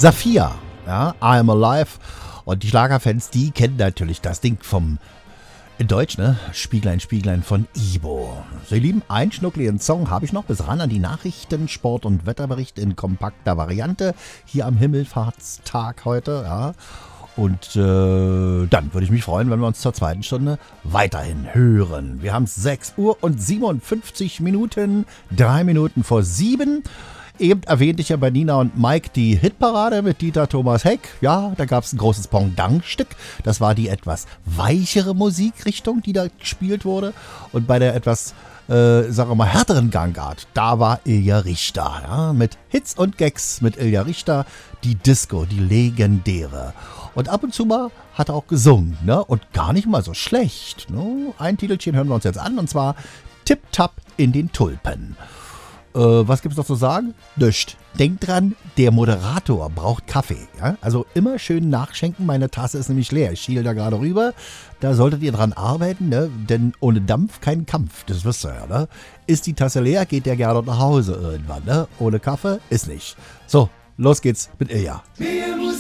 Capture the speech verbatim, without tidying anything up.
Saphir, ja, I'm Alive. Und die Schlagerfans, die kennen natürlich das Ding vom, in Deutsch, ne? Spieglein, Spieglein von Ibo. Sie lieben, einen schnuckligen Song habe ich noch bis ran an die Nachrichten, Sport- und Wetterbericht in kompakter Variante. Hier am Himmelfahrtstag heute, ja. Und äh, dann würde ich mich freuen, wenn wir uns zur zweiten Stunde weiterhin hören. Wir haben sechs Uhr und siebenundfünfzig Minuten, drei Minuten vor sieben. Eben erwähnte ich ja bei Nina und Mike die Hitparade mit Dieter Thomas Heck. Ja, da gab es ein großes Pendant-Stück. Das war die etwas weichere Musikrichtung, die da gespielt wurde. Und bei der etwas, äh, sagen wir mal, härteren Gangart, da war Ilja Richter. Ja, mit Hits und Gags mit Ilja Richter, die Disco, die legendäre. Und ab und zu mal hat er auch gesungen, ne? Und gar nicht mal so schlecht. Ne? Ein Titelchen hören wir uns jetzt an, und zwar Tipp-Tapp in den Tulpen. Äh, was gibt's noch zu sagen? Nischt. Denkt dran, der Moderator braucht Kaffee. Ja? Also immer schön nachschenken, meine Tasse ist nämlich leer. Ich schiele da gerade rüber. Da solltet ihr dran arbeiten, ne? Denn ohne Dampf kein Kampf. Das wisst ihr ja, ne? Ist die Tasse leer, geht der gerne nach Hause irgendwann, ne? Ohne Kaffee ist nicht. So, los geht's mit Ilja. Mehr Musik